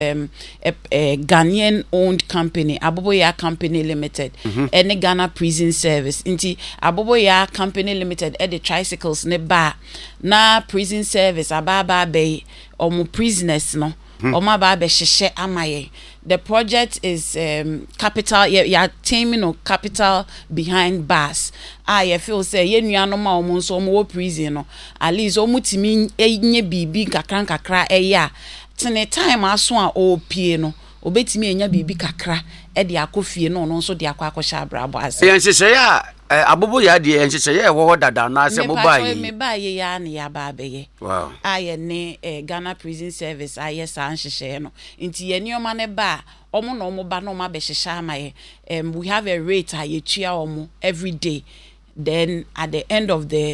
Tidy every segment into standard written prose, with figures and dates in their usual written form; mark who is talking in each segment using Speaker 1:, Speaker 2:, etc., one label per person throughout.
Speaker 1: Ghanaian owned company, Aboboya Company Limited, and Ghana Prison Service. Inti Aboboya Company Limited the tricycles ne ba na prison service ababa bay omo prisoners no oma ba be hyehyɛ amaye. The project is capital ya teaming of capital behind bars. You feel say ye nuanom ma omo nso omo prison no at least omo timi enye bibi kakra ya tene time aso a opie no obetimi enya bibi kakra de akofie no nso de akwa abrabo ase
Speaker 2: ye nhyehyɛ ya Aboboya de nhyehyɛ ya wo dada na ase mo ba yi
Speaker 1: me ba ye ya na ya ba beye
Speaker 2: wow
Speaker 1: aye ne Ghana Prison Service aye sa nhyehyɛ no nti ye nioma ne ba omo na omo ba no ma be hyehyɛ amaye we have a rate aye tua omo every day. Then at the end of the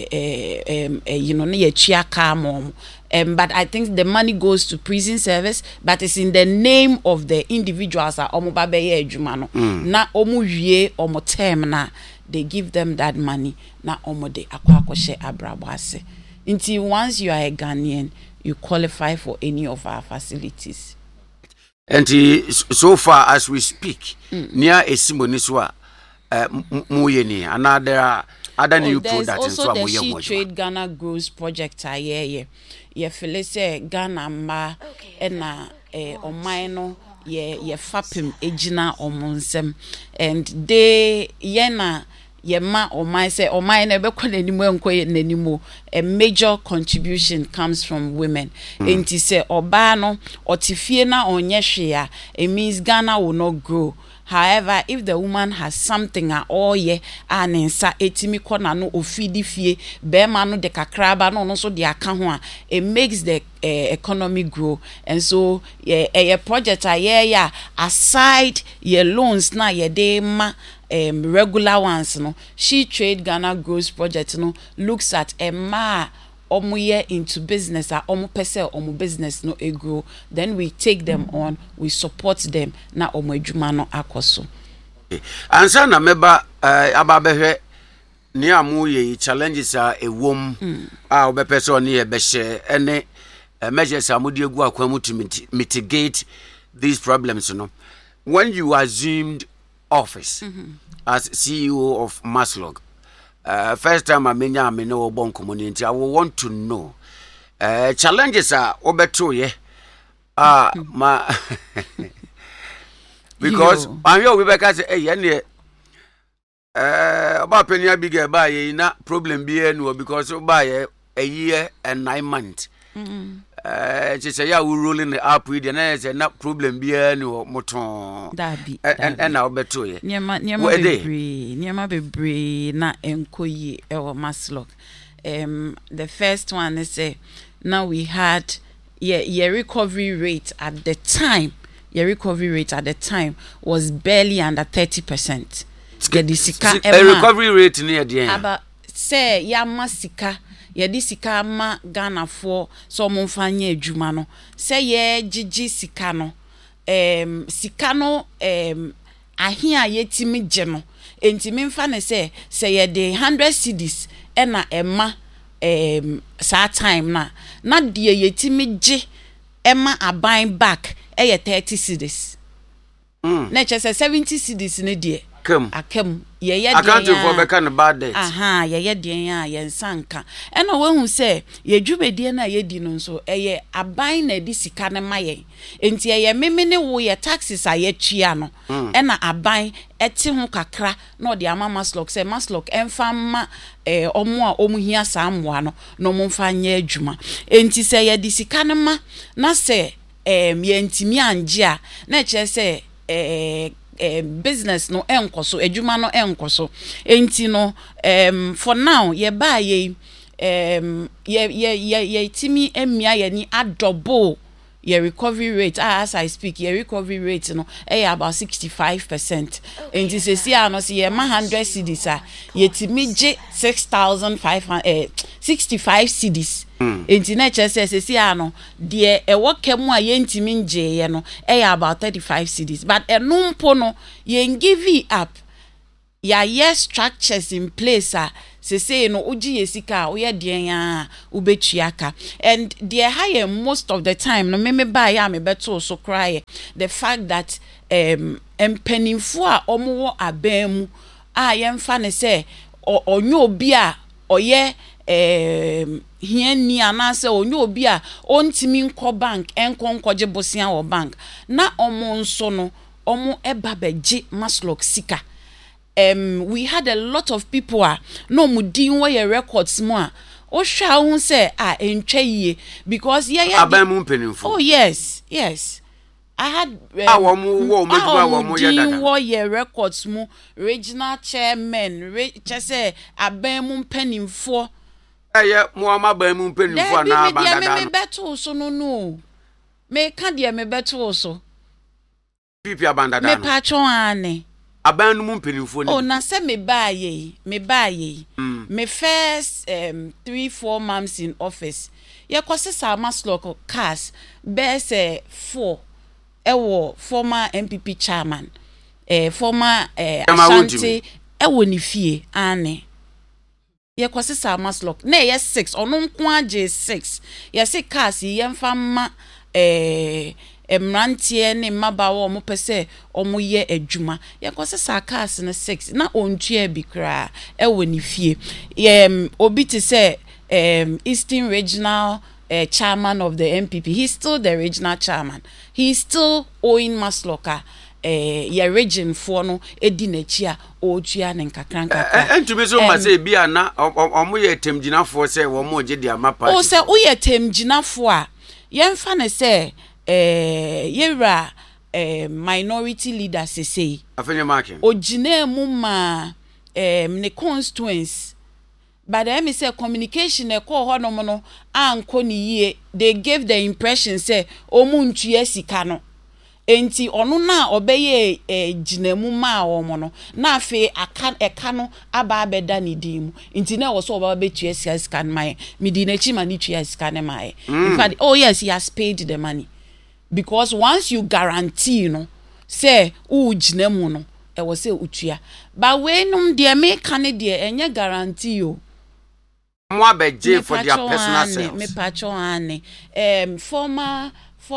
Speaker 1: but I think the money goes to prison service, but it's in the name of the individuals that omo ba be adwuma no na omo wie omo term na they give them that money na omo de akwa abrabo ase. Until once you are a Ghanaian, you qualify for any of our facilities.
Speaker 2: And so far as we speak, near a simoniswa muyeni and there are other new products.
Speaker 1: There's also the She Trade Ghana Grows project ye feel say Ghana ma na omaino ye fapim ejina omonsem and they yena ye ma omai say omai na be kwa nanimu enko nanimu. A major contribution comes from women. Enti say oba no otifie na onye hwe it means Ghana will not grow. However, if the woman has something at all anensa etimi kona no ofidi fie be ma no de kakraba no so de aka ho a it makes the economy grow. And so a project aside your loans na ye de ma regular ones no She Trade Ghana Grows project no looks at a ma omo ye into business omo pese omo business no grow, then we take them on, we support them na omo adwuma no akoso.
Speaker 2: Ansa na meba ababehwe ni amu ye challenges ewom obepese oni ye behye ene measures amudi egu akwamu to mitigate these problems no. When you assumed office as CEO of Maslog, first time I know bon community, I will want to know challenges are obeto ye ma because I'm here we because about penny bigger buy na problem be no because buy a year and 9 months. Just say we rolling up with the not problem be no moton and now beto ye
Speaker 1: nyama bebre na enkoyi ewo Maslog. The first one is now we had your recovery rate at the time was barely under 30%.
Speaker 2: A recovery rate near the end
Speaker 1: about say ya masika yedi sika ma Ghana for so mo mfanye adwuma no say ye gigi sika no ahia yetimi gye no entimi mfa ne say ye de 100 cedis na ema sa time na de yetimi gye ema aban back 30 cedis na che 70 cedis ne de akam ye
Speaker 2: account for be kan bad debt
Speaker 1: ye den a ye nsanka ena wehu se ye dwumedie na ye di no nso eye aban na di sika ne maye enti ye memene wo ye taxes a ye tua no ena aban eti ho kakra na odi ama Maslog se Maslog emfa ma omo a omu hia sa amwa no no mo mfa nya adwuma enti se ye di sika ne ma na se ye ntimi anje a na che se business no enkoso adwuma no enkoso enti no for now ye ba ye timi emia ye ni adobo your recovery rate as I speak your recovery rate no about 65%. And this is here no see 100 cedis yetimi je 6,565 cedis. Internet says see no de kemu a yentimi nje ye no about 35 cedis, but enumpo no yen give it up ya yes structures in place say no uji yesika oye dean ubetua and there high most of the time no me buy ya me beto so cry the fact that empanimfo a omo abam a yemfa ne say onyo obi a oye hiani anase onyo obi a ontimi nko bank enko nkoje bosia wo bank na omo nso no omo eba beje Maslock sika. We had a lot of people no mudin wo your records mo a o hwa hu say entwa yie because
Speaker 2: abam mpenimfo.
Speaker 1: Oh yes I had your records mo regional chairman say abam mpenimfo
Speaker 2: mo amabam mpenimfo na abandada
Speaker 1: me beto so no me ka de me beto so
Speaker 2: pipi abandada
Speaker 1: me pacho ane
Speaker 2: aban mu mpenimfo ni.
Speaker 1: Oh na se me baaye me first 3-4 months in office ye kwose sa Maslock cars best 4 ewo former MPP chairman former Ashanti ewo ni fie ane ye kwose sa Maslock na ye 6 ono nko age 6 ye se cars ye mfa ma emrantie ne mabawo omo pese omo ye adwuma ye kwose sakas na 6 na ontua bi kra ewo ni fie obi te say Eastern Regional chairman of the MPP. He's still the regional chairman. He's still owing Maslock ye region for no edi n'echi a otua ne nkakranka
Speaker 2: entumi so ma say bia na omo ye temginafo say wo mo je di amapa
Speaker 1: o say o ye temginafo a yemfa ne say yera minority leader say
Speaker 2: afenye marking
Speaker 1: ogina mu ma ne constituents but them say communication e call ho no mo no anko ni yie. They gave the impression say omu ntua sika no enti onu na obeye ginemu ma omo no na afi eka no aba abeda ni dimu enti na wo so oba betua sika mai midi na chi mani tua sika ne mai. In fact, oh yes, he has paid the money because once you guarantee no say u ginemu no e wo say utua but we num de me kan de enye guarantee o
Speaker 2: mo abeje for their personal self.
Speaker 1: Me pacho ane former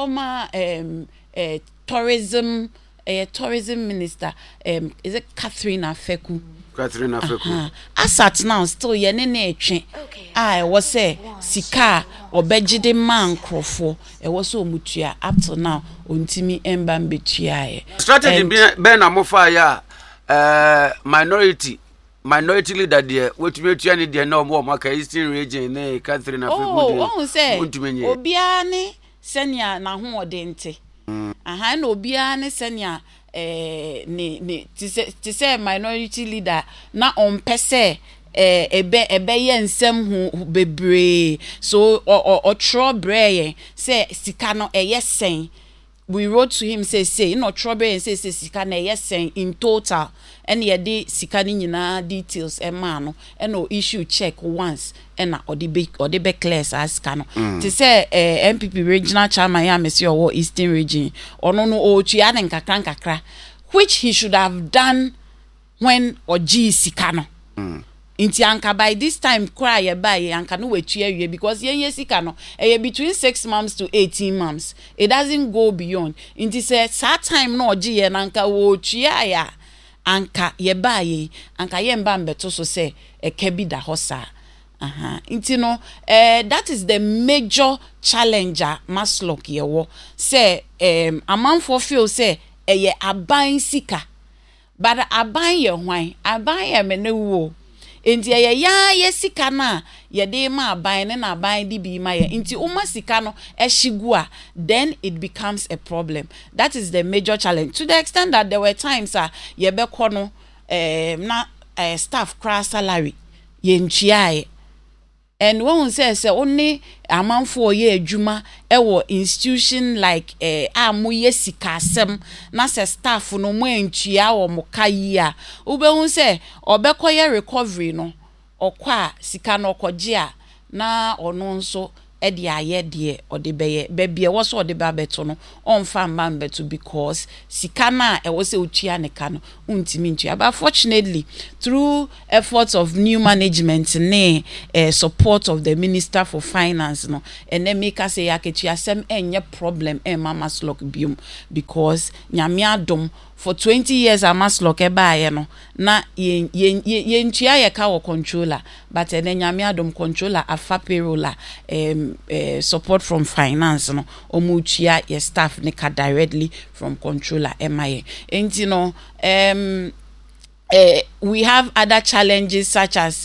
Speaker 1: tourism minister is it Catherine Afeku. Asat now still ye ne etwe I was say sika obegide man krofo e was so mutua up to now ontimi emba mbetua ye
Speaker 2: strategy be na mo fa ya minority leader there wetumi atua ne there na o maka Eastern region ne Catherine Afeku
Speaker 1: oh say obia ne senia na ho odente aha na obia ne senia ne ti say minority leader na on pese ebe ye nsem hu bebre so o trobre say sika no sen. We wrote to him say no trouble and say sika na yesen in total and ye de sika ni nyina details e ma no and no issue check once and na odi be clear as sika no to say MPP regional chairman ya mesi owo Eastern region ono no o tua ne nkakra which he should have done when oji sika no inti anka by this time cry ye buy anka no wetua wie because ye sika no between 6 months to 18 months it doesn't go beyond inti say that time no oji ye anka wo tua ya anka ye buy anka ye mba mbeto so say bi da hosa inti no that is the major challenger Maslock ye wo say amanfo feel say ye aban sika but aban ye hwan aban ye menewo enti ye sika na ye de ma aban ne na aban di bi ma ye enti uma sika no ehigua then it becomes a problem. That is the major challenge to the extent that there were times ye be kono na staff crash salary ye ntua and when say only amanfo ye adwuma ewo institution like amoye sikasem na se staff no mo antua wo mo kayi a ubehun say obekoye recovery no okwa sika no okoje a na ono nso edi aye de ode beye bebie wo so ode ba beto no onfa mba beto because sika na e wo se utua ne ka no untimi ntua. But fortunately through efforts of new management ne support of the Minister for Finance no ene make us say yaketua sem enye problem Maslok biom because nyame adom for 20 years Maslok eba no na yen tua ye ka wo controller but ene nyame adom controller afa payroll support from finance no omutua ye staff ne ka directly from controller emaye enti no we have other challenges such as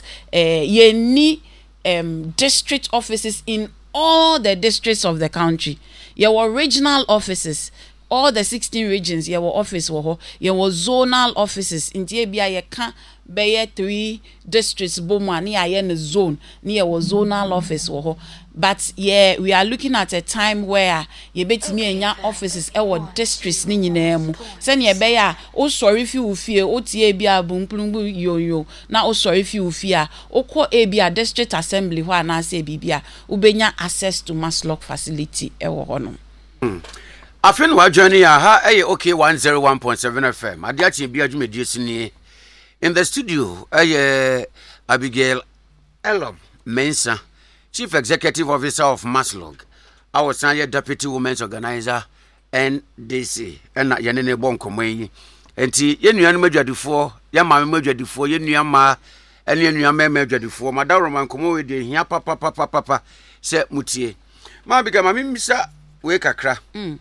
Speaker 1: district offices in all the districts of the country. Your regional offices, all the 16 regions, your office your zonal offices. In Tibia, you can't be 3 districts, Boma, near a zone, near your zonal office. But yeah, we are looking at a time where you bet me in your offices, our districts, Ninimo. Send ye bear, oh, sorry if you fear, oh, Tiabia, boom, yo. Now, oh, sorry if you fear, oh, call Abia district assembly, where I say Bibia, Ubenya access to Maslok facility, ewo.
Speaker 2: I feel what journey okay 101.7 FM. Adiachi Biajume Diesini in the studio. Abigail Elom Mensa, Chief Executive Officer of Maslok. I was Deputy Women's Organizer NDC. And Yanene Bonkomwe. And Yenuan Major Yama Major Dufour, Yenuyama, and Yenuyama Major Dufour. Madame Roman Komo, the Papa, said Mutier. Ma became a mimisa, wake a cra.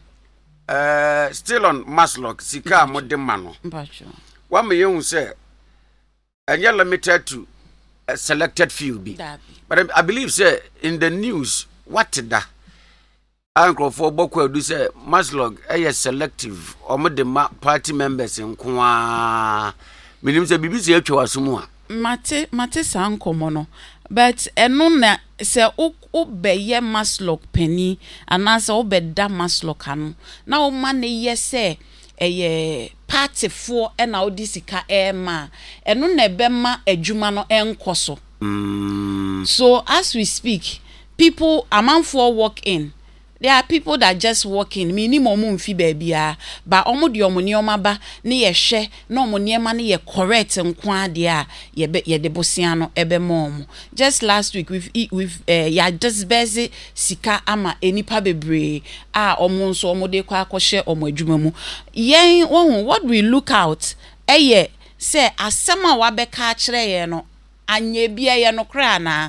Speaker 2: Still on Maslok, Sika Modemano. One may say, and you're limited to a selected few be. But I believe, sir, in the news, what da Uncle for Boko do say Maslok a selective or the party members in Kwa. Minim say BBC Chwasumua.
Speaker 1: Mate sanko mono. But enuna se obeye Maslok penny anasa obeda Maslok anu na o ma ne ye se party for na odi sika ma enu na be ma adwuma no enkoso. So as we speak, people amanfo walk in. There are people that just walk in. Minimum mfi baby but omo de omo nioma ba ne ye hwe na omo niema ne ye correct nkwa de a ye de bosia no ebe mom. Just last week we've ya just busy sika ama enipa bebre a omo nso omo de kwa akɔhye omo adwuma mu. Yen what we look out say asema wa beka akere ye no anye bia ye no kra na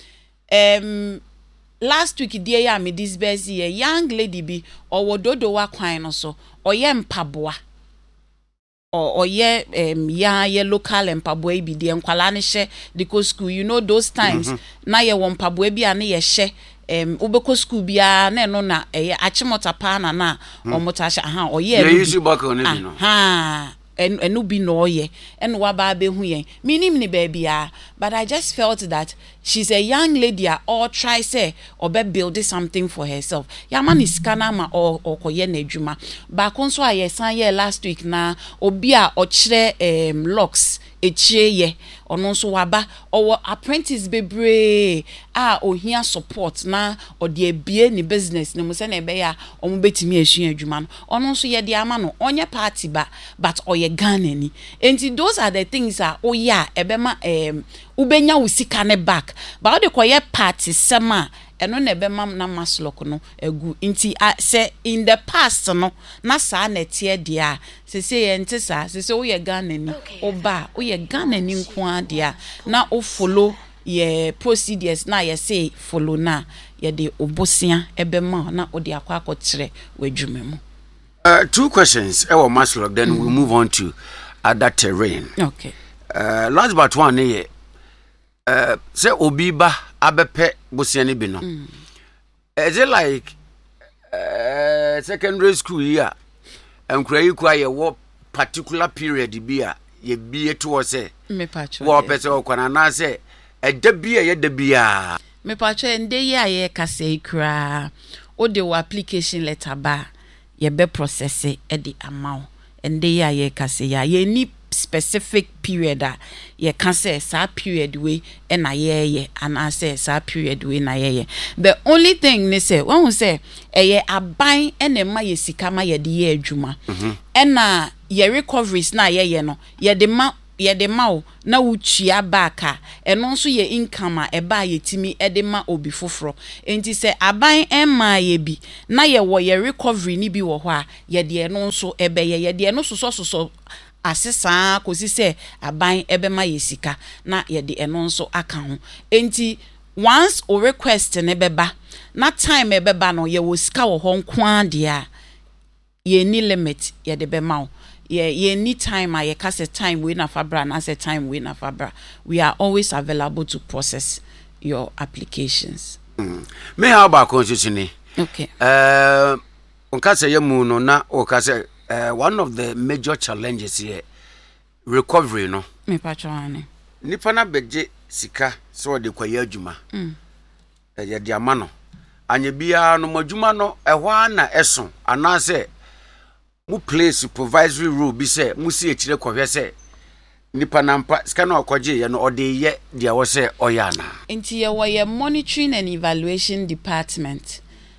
Speaker 1: last week dear ya me this busy a young lady be or wododo wa kwan no so oye mpaboa or ye ye local mpaboa bi de nkwala ne hye de school, you know those times na ye won mpaboa bi ane ye hye ubeko school bia na no na achimota pa na omota hye aha oye
Speaker 2: use back on it no
Speaker 1: enu bi no ye enu wa ba be hu yen minim ni baby but I just felt that she's a young lady or try say or be build something for herself ya man is kana ma or koye na adwuma ba konso ayesan ye last week na obi a o kire locks echie ye ono nso waba or apprentice bebre ohia support na o de abie ni business ni mo se na ebe ya omo betimi ehua adwuma no ono nso ye de ama no onye party ba but oye Ghana ni enti those are the things ebe ma ubenya usika ne back but de koye party sema eno na ebe ma na Maslok no egu nti say in the past no na sa na tie dia se ye ntisa se wo ye Ghana ni oba wo ye Ghana ni nko dia na o follow ye procedures na ye say follow na ye de obosia ebe ma na o de akwa akotire wadwuma mu.
Speaker 2: 2 questions ewo Maslok, then we move on to other terrain.
Speaker 1: Okay.
Speaker 2: Last but one here. Say obiba abepe bosiani bi no. Is it like secondary school here? Enkura yi kwa ye wo particular period bi a ye bie to say.
Speaker 1: Me patcho.
Speaker 2: Wo pese okwana na say eda bia ye da bia.
Speaker 1: Me patcho ende ye kase kra. O de wo application letter ba ye be process e di amount ende ye kase ya ye ni specific period ye can say sa period we na ye and I say sa period we na ye. The only thing they say when we say eye aban ene ma ye sika ma ye de ye adwuma na ye recoveries na ye no ye de ma o na wutua back eno nso ye income a eba ye timi e de ma obi foforo enti se aban emma ye bi na ye wo ye recovery ni bi wo ho a ye de eno nso ebe ye de eno so asesa kosi se aban ebe ma ye sika na ye de eno nso aka ho enti once o request ne beba na time e beba no ye wo sika wo ho nko ade a ye ni limit ye de be ma o ye need time ye can say time we na fabra and say time we na fabra. We are always available to process your applications.
Speaker 2: Me how about constitution?
Speaker 1: Okay.
Speaker 2: Onka say yemu no na oka say one of the major challenges here recovery no.
Speaker 1: Me patrone.
Speaker 2: Nipa na beje sika so de kwaye adwuma. Ye de ama no. Anye bia no madwuma no ehwa na eson ana say mu play supervisory role bi say mu si ekire kohwe say nipa nampa ska na okoje ye no ode ye dia wo say oyana
Speaker 1: enti ye wo ye monitoring and evaluation department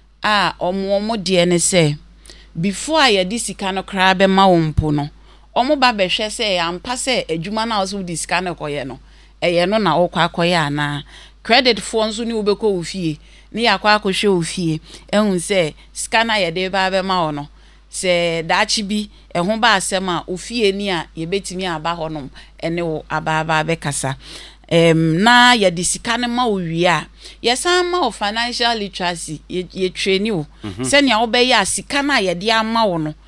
Speaker 1: omo de ne say before ye di sika no kra be ma wo mpo no omo ba be hwe say ampa say adwuma na wo di sika no koye no eye no na okwa akoye ana credit for nso ni wo be ko ofie ni yakwa akohwe ofie ehun say sika na ye de ba be ma wo no se dachi bi ehun ba asem a ofie ni a ye betimi aba honom ene wo aba be kasa na ye di sika ne ma owie a ye san ma o financial literacy ye train wo se nia wo be ya sika na ye de ama wo no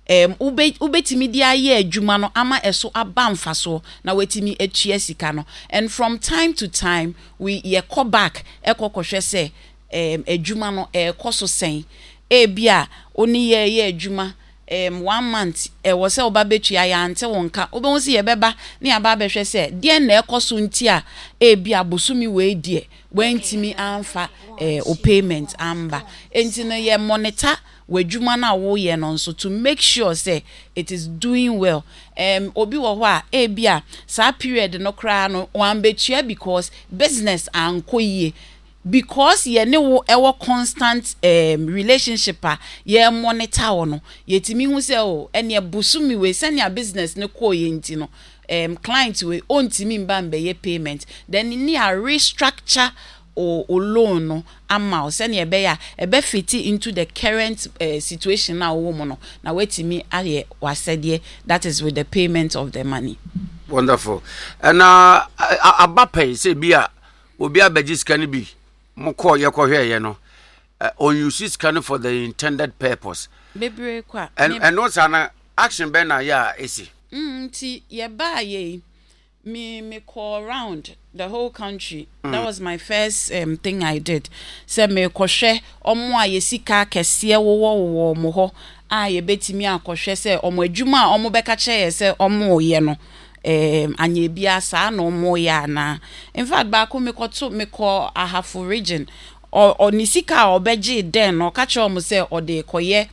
Speaker 1: ubetimi di aye adwuma no ama eso aba mfaso na wetimi atua sika no and from time to time we ye call back ekokohwe se adwuma no ekoso sen ebia oni ye adwuma 1 month wo se oba betua ya ante wonka obo nsi ye beba ne aba behwe se de na ekoso nti a ebia bosumi we die wentimi amfa o payment amba enti no ye monitor wadwuma na wo ye no nso to make sure say it is doing well obi wo ho a ebia sa period no kra no wan betua because business ankoyie because ye ne wo ewo constant relationship ye monitor wo no yetimi hu se o ene busumi we senia business ne ko ye nti no client we ontimi mba mbe ye payment then ni a restructure o loan no ama o senia be ya ebe fit into the current situation na wo mo no na wetimi aye wasede that is with the payment of the money.
Speaker 2: Wonderful. And abape say bia obi abagiska ne bi moko ye kohwe ye no on use scan for the intended purpose
Speaker 1: bebre kwa
Speaker 2: and no sana action be na ya esi
Speaker 1: nti ye ba ye me call around the whole country. That was my first thing I did. Say me kohwe omo ayesika kese wo mo ho ye betimi akohwe say omo adwuma omo beka che say omo ye no anye bia sa no mo ya na in fact ba ko me ko ahafo region or nisika obeji den no ka che omo say o de koye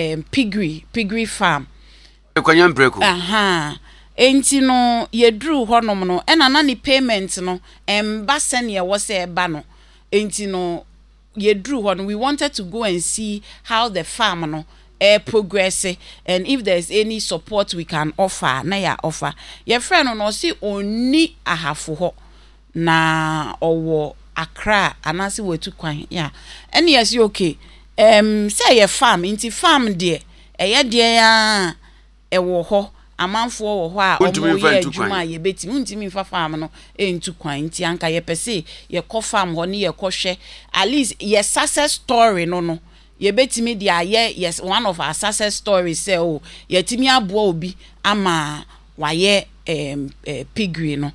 Speaker 1: piggery farm
Speaker 2: ekonya mpreku
Speaker 1: enti no yedru honom no ena na ni payment no emba sene wo say eba no enti no yedru honom we wanted to go and see how the farm no progress and if there's any support we can offer na ya offer your friend no see oni ahafo ho na owo Accra anasi wetu kwan ya and yes okay say your farm inti farm de de ya ewo ho amanfo wo ho a omo ye adwuma ye betimi untimi fa farm no entu kwan nti anka ye pese ye ko farm ho ne ye ko hwe at least ye success story no ye betimi dia ye yes one of our success stories say oh yetimi aboa obi ama waye piggery no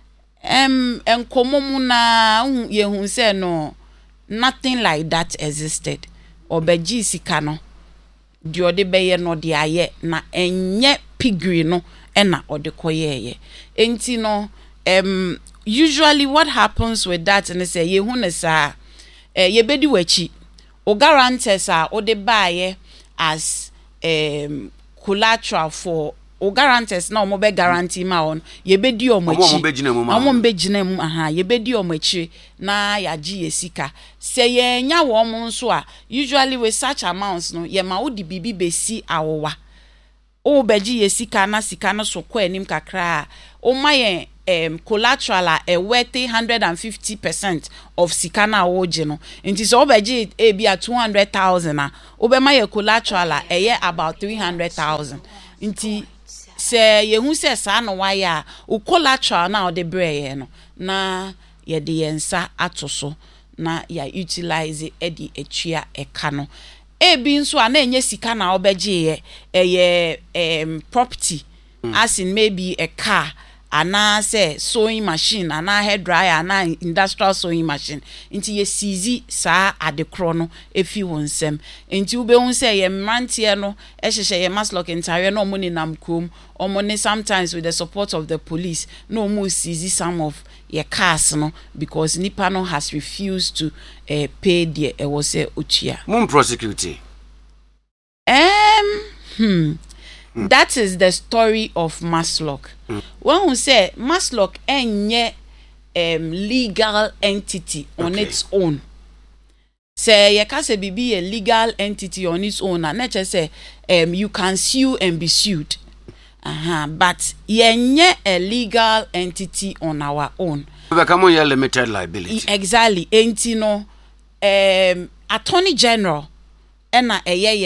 Speaker 1: enkomomu na ye hu say no nothing like that existed obeji sika no di ode beye no de aye na enye piggery no na ode koyeye enti no usually what happens with that and say ye hu na sa ye bedi wachi o guarantors are o de buy as collateral for o guarantors na omo be guarantee ma on ye bedi omo achi omo mbegina mu ye bedi omo achi na ya gi yesika se ye nya wo omo nso a usually with such amounts no ye ma wo di bibi besi awowa o beji yesika na sika no so kwa anim kakra o ma ye collateral worth 150% of sika na wo je no nti so obeji e bia 200,000 o be ma ye collateral about 300,000 nti se ye hu se sa no wa ya o collateral na o de breye no na ye de yensa atoso na ya utilize edi etua eka no ebi nso a na enye sika na obeji property as in maybe a car ana say sewing machine ana hair dryer ana industrial sewing machine nti ye sizi saa adekro no efi wonsem nti ube hu say ye mrantie no ehhehye ye maslock entire no mo ni nam krom omo ne sometimes with the support of the police no mo sizi some of ye cars no because nipa no has refused to pay the was say otua
Speaker 2: mum prosecute
Speaker 1: that is the story of Maslock. When we say Maslock enye legal entity on its own. Say ye ka se bibi a legal entity on its own and nature say you can sue and be sued. But yenye a legal entity on our own.
Speaker 2: We become a limited liability.
Speaker 1: Exactly. Enti no Attorney General ena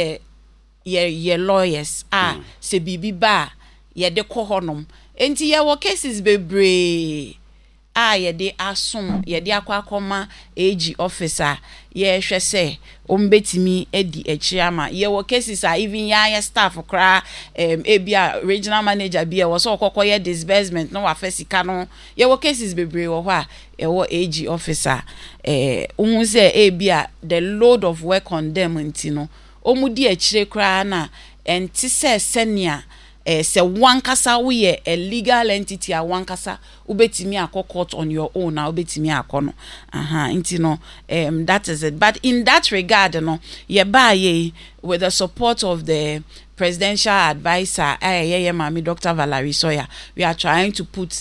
Speaker 1: ye lawyers se bibi ba ye de ko honom enti ye wo cases bebre ye de asom ye de akoma AG officer ye hwe se ombetimi edi echiama ye wo cases even ya staff kra ebia regional manager bia wo so kokoye disbursement no wa fasika no ye wo cases bebre wo ho a ye wo AG officer ohun se ebia the load of work on them enti no omudi echire kra na enti se senia se wankasa we a legal entity a wankasa ubetimi akọ on your own na ubetimi akono enti no that is it. But in that regard no ye ba ye with the support of the presidential advisor mami Dr. Valerie Sawyer, we are trying to put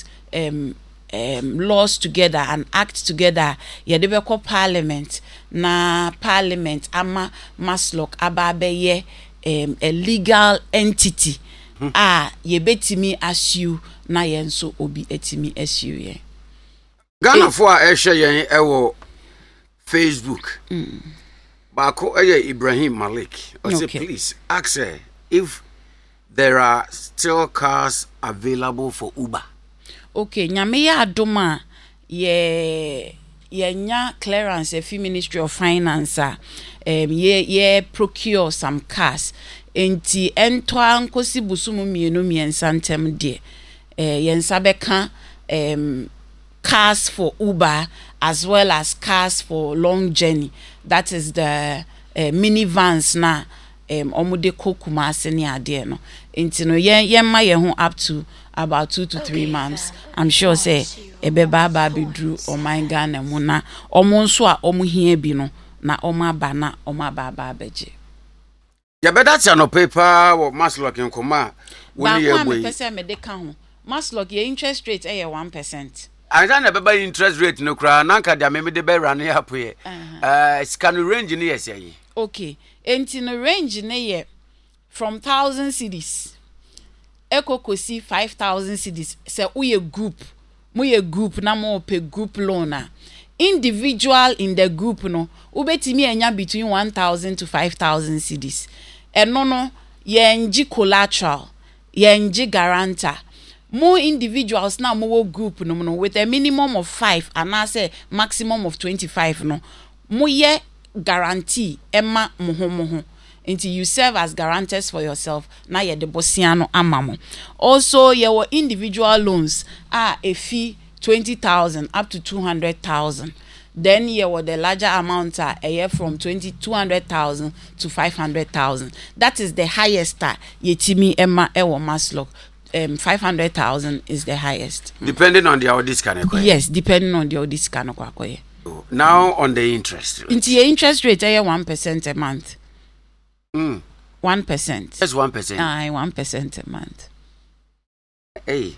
Speaker 1: laws together and act together ye de be call parliament na parliament ama Maslock ababeye a legal entity ye betimi assume na yenso obi etimi assume ye
Speaker 2: Ghana for a ehwe yen ewo Facebook Bako Ibrahim Malik say please ask her if there are still cars available for Uber.
Speaker 1: Okay, nyame ya adoma ye nya clearance efi Ministry of Finance ye procure some cars enti ento ankosi busumu mienu miensa ntem de yensa beka cars for Uber as well as cars for long journey, that is the minivans na omude kokuma ase ne ade no enti no yen ma ye ho up to about 2 to 3 months. I'm sure say ebeba ba bedru o my Ghana mu na omo nso a omo hia bi no na omo aba na omo aba beje
Speaker 2: ya beda tia no paper wo Maslock nkoma woni ye boy
Speaker 1: ba pese me de ka ho Maslock ye interest rate 1%.
Speaker 2: I don't know interest rate no kra nanka dia me de be run up here scan range ni yes ye
Speaker 1: okay enti no range ne ye from 1,000 cedis ekokosi 5,000 cedis se uye group na mo pe group loan a individual in the group no ubetimi enya between 1,000 to 5,000 cedis eno no yenji collateral yenji guarantor. More individuals now more group no with a minimum of 5 and I say maximum of 25 no more ye guarantee emma moho until you serve as guarantors for yourself na ye de bosiano amamo. Also your individual loans are a fee 20,000 up to 200,000. Then you were the larger amount are a year from 200,000 to 500,000. That is the highest yetimi emma ewo Maslock. 500,000 is the highest.
Speaker 2: Depending on the discount.
Speaker 1: Yes, depending on the discount.
Speaker 2: Now on the interest rate.
Speaker 1: Into your interest rate, 1% a month. 1%.
Speaker 2: That's 1%.
Speaker 1: 1% a month.
Speaker 2: Hey.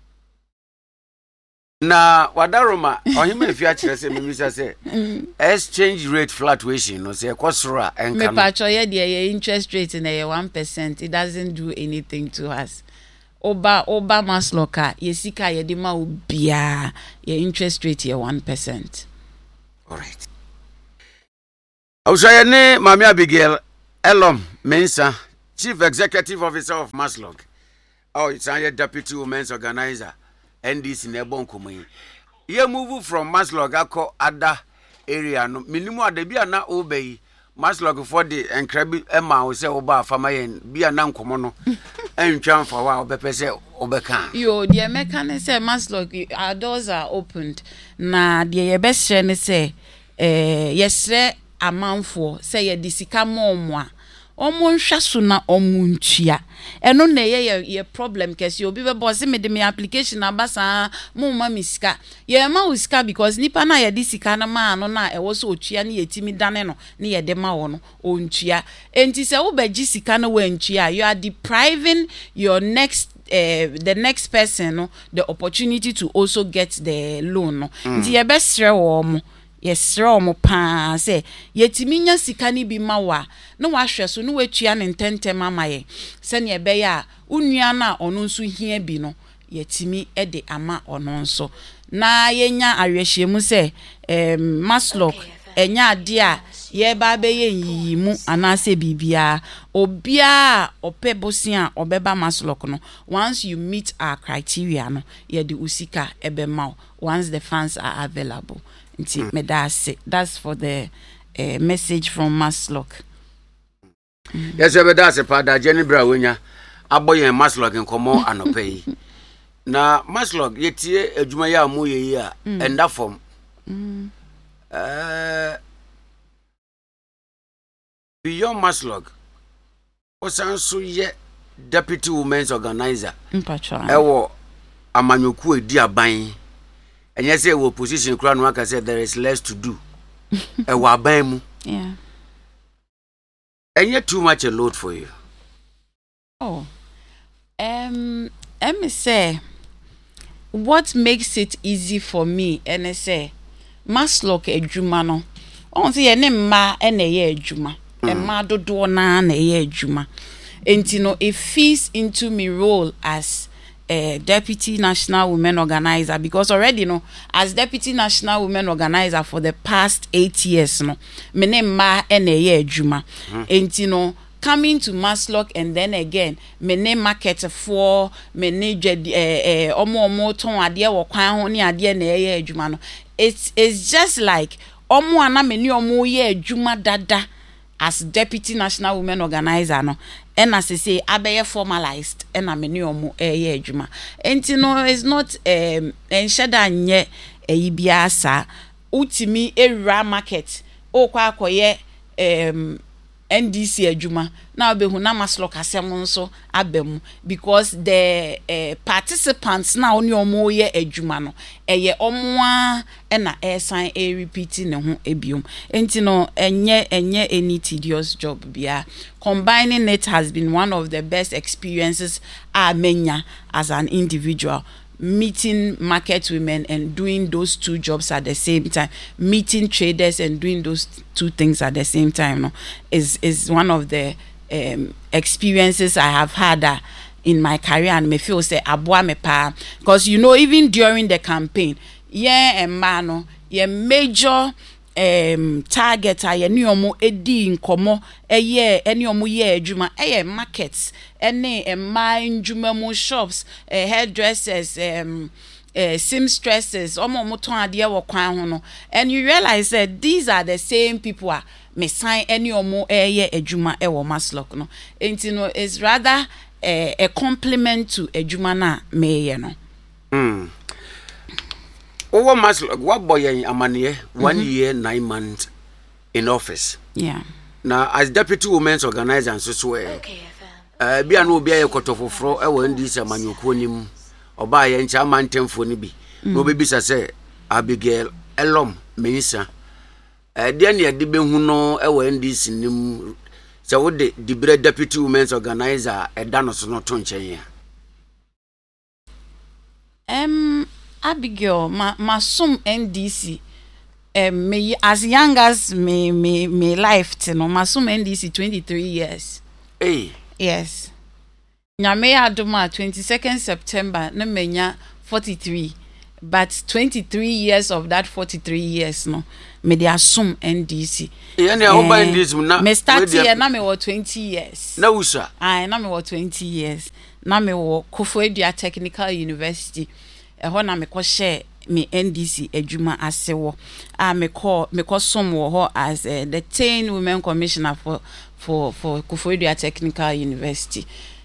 Speaker 2: Na wadaroma ohima efi a kire se memisa se exchange rate fluctuation no se ekosoro a enka no.
Speaker 1: Me pacho ye de interest rate na 1%. It doesn't do anything to us. Oba masloka yesika ye de ma obia ye interest rate ye 1%.
Speaker 2: All right. Awusaye ne Mami Abigail Elom Mensa, Chief Executive Officer of Maslog. Oh, it's a deputy women's organizer. NDC Nebon Kumi. Ye move from Maslog ako other area no minimum adebia na obey Maslog for the encrebi Emma will say oba famayen be a nan komono and tram for a while bepese obeka.
Speaker 1: Yo, the mechanic say Maslog, our doors are opened. Na the best say yes, a man for say ye disika mo omo nhwa so na omo ntua eno na ye problem kesi obi be boss me de me application abasa mo ma misika ye ma usika because nipa na ye disika na ma no na e wo so otua na yetimi dane no na ye de ma wo no ontua enti se wo ba gisika na wantua you are depriving your next the next person no the opportunity to also get the loan no nti ye be sere wo mo yes ro pa say yetimi nya sika ni bi ma wa no wa hwe so no watua ne ntentem amaye se ne ebe ya unua na ono nso hia bi no yetimi de ama ono nso na yenya ahwehyiemu se Maslog enya ade a ye ba be ye yimu anase bibia obia opebosia obeba Maslog no once you meet our criteria no ye de usika ebe ma once the funds are available. That's for the message from Maslog.
Speaker 2: Yes, that's a part that Jenny Brawenya aboye Maslog in komo anope. Na Maslog yetie adwuma ya mu ye ya enda form. Beyond Maslog osanso ye deputy women's organizer. Ewo amanyoku edi aban. And you say we position crown worker said there is less to do.
Speaker 1: Yeah.
Speaker 2: And yet too much a load for you.
Speaker 1: Oh. Let me say what makes it easy for me and I say Maslog ejuma no. On say ene ma ene ye ejuma. E ma dodo na na ye ejuma. Enti no it fits into my role as Deputy National Women Organizer because already as Deputy National Women Organizer for the past 8 years me name ma ene adwuma enti coming to Maslog and then again me name market for me ne omo ton ade wo kwan ho ne ade na ye adwuma no it's just like omo ana me ne omo ye adwuma dada as Deputy National Women Organizer no and as I say abeye formalized and ameni omo ye adwuma enti no it's not ensheda nye bia sa utimi ewura market okwa akoye NDC adwuma na obehu na Maslog asem nso abemu because the participants na oni omo ye adwuma no eye omoa na sign repeat ne ho ebiom enti no enye any tedious job bia combining it has been one of the best experiences I menya as an individual meeting market women and doing those two jobs at the same time, meeting traders and doing those two things at the same time is one of the experiences I have had in my career and me feel say aboa me pa because even during the campaign ye major target ye omo edi nkomo eni omo ye adwuma markets ene ndwuma mu shops hairdressers seamstresses omo ton ade wo kwan ho no and you realize that these are the same people me sign eni omo ye adwuma wo Maslog no enti no is rather a compliment to adwuma na me ye no over
Speaker 2: Maslog what boy amane 1 year 9 months in office.
Speaker 1: Yeah.
Speaker 2: Now as deputy women's organizer and so bia no bia ye kotofofro e wo ndi se manyoku onim oba ye ncha amantemfo ni bi no bebisa se Abigail Elom Mensa de ne de behu no e wo ndi sinim se wo de dibre deputy women's organizer e da no so no to nchen ya
Speaker 1: Abigail, my some NDC. Me as young as me life, you know, my some NDC 23 years.
Speaker 2: Hey.
Speaker 1: Yes. Nyame adoma 22nd September na menya 43. But 23 years of that 43 years no me dey assume NDC.
Speaker 2: Yeah, na ho ba NDC na
Speaker 1: me start here na me 20 years.
Speaker 2: Na wusa.
Speaker 1: Na me 20 years. Na me wo Koforidua Technical University. Ho na me ko share me NDC adwuma asewo. Me ko som wo ho as the 10 women commissioner for Koforidua Technical University.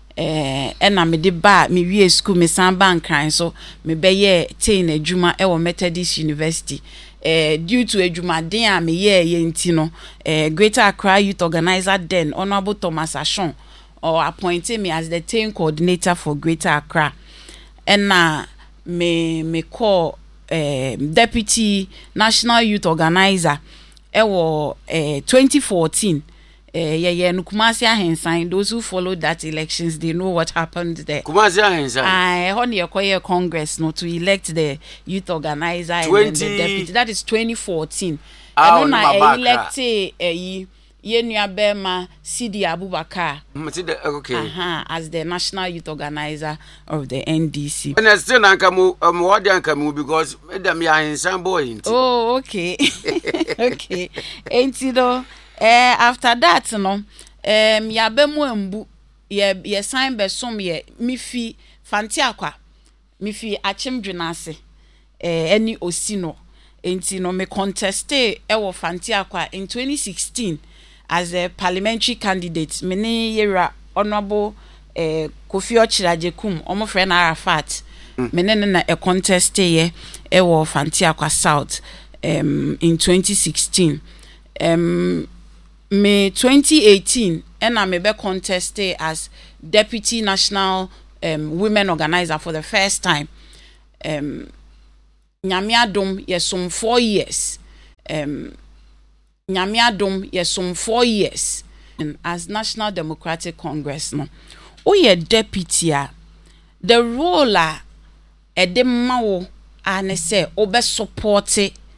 Speaker 1: Na me de ba me wie school me san bank kan so me be ye 10 adwuma e wo Methodist University. Due to adwuma den a me ye nti no Greater Accra Youth Organizer then Honorable Thomas Ashon or appointed me as the 10 coordinator for Greater Accra. And na me call Deputy National Youth Organizer wo 2014. No Kumasi Ahensan. Those who followed that elections, they know what happened there.
Speaker 2: Kumasi Ahensan.
Speaker 1: Honey, a Congress no to elect the youth organizer and then the deputy. That is 2014. And then I elected Yenua Bema Sidi Abubakar.
Speaker 2: Okay.
Speaker 1: As the national youth organizer of the NDC.
Speaker 2: And I still Nkamu because Madam Ahensan boy.
Speaker 1: Oh, okay. Okay. Ain't you though? After that, no, ya bemu embu, ye sign be som ye mifi fantiakwa, mifi achimdwinase, any osino, enti no me conteste ewo fantiakwa in 2016 as a parliamentary candidate. Mene yera honorable Kofi Ochirajekum, omo friend Arafat, mene na conteste ye ewo fantiakwa South in 2016. May 2018 and I may be contested as Deputy National Women Organizer for the first time. Nyamiadom yesum 4 years. Nyamiadom yesum 4 years as National Democratic Congress no. Oye deputy the role edema wo ane se obe support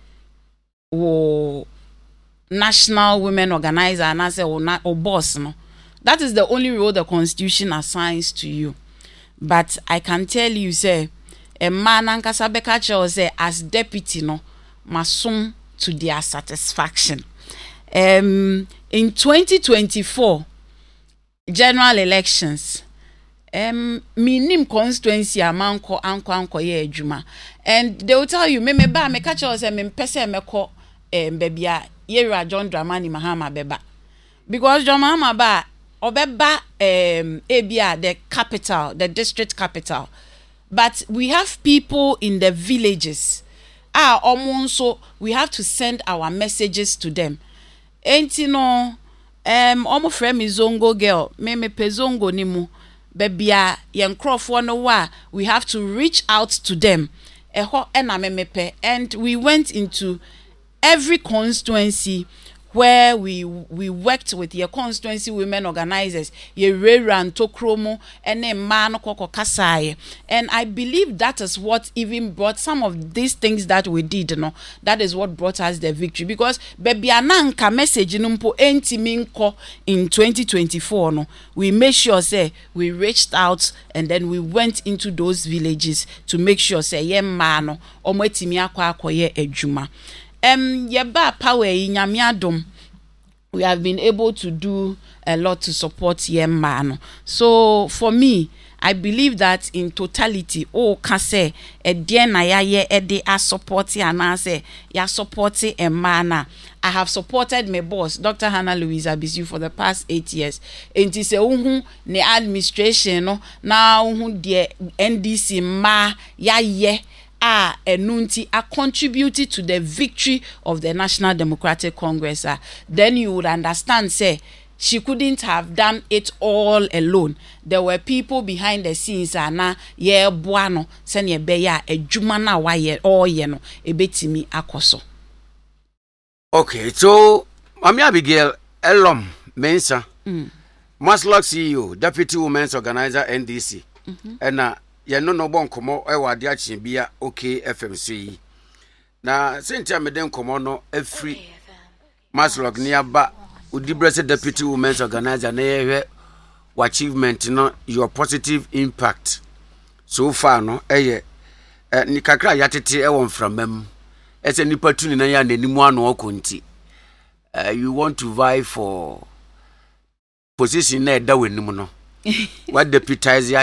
Speaker 1: wo National Women Organizer and I say or boss no. That is the only role the Constitution assigns to you. But I can tell you say a man ankasa beka che say as deputy no masum to their satisfaction. In 2024 general elections minim constituency amanko anko ye adwuma, and they will tell you me ba me ka che say me pese me ko bebia Yera John Dramani Mahama beba. Because John Mahama ba obeba Abia the capital, the district capital. But we have people in the villages. So we have to send our messages to them. Ain't you know omo frame is zongo girl, me pezongo nimu bebia yen crofo no wa, we have to reach out to them. And we went into every constituency where we worked with your constituency women organizers, your Reran Tokromo, and then man koko kasaye. And I believe that is what even brought some of these things that we did, you know, that is what brought us the victory. Because baby ananka message numpo enti minko in 2024, no, we made sure say we reached out and then we went into those villages to make sure say ye mano omwetimi akwa akoye ejuma. Yeba power inyamiadom, we have been able to do a lot to support Yemano. So for me, I believe that in totality, kase na ya ede a support ya na se ya support a mana. I have supported my boss, Dr. Hannah Louisa Bisu, for the past 8 years. And it is ne administration no na the NDC ma ya ye. Enunti contributed to the victory of the National Democratic Congress. Then you would understand, say, she couldn't have done it all alone. There were people behind the scenes. Na ye buano senye beya ejumana wa ye all ye no ebetimi akoso.
Speaker 2: Okay, so Mami Abigail Elom Mensa, Maslok CEO, Deputy Women's Organizer NDC, and ye no bon komo e wa de achi bia okay FM so yi na sentia me den komo no afri Maslog ni aba Udibrese deputy women's organizer na ye achievement no your positive impact so far no eye ni kakra yatete e won framam ese nipa tuni na ya nanimu ano okonti you want to vie for position na da wenim no what deputize ya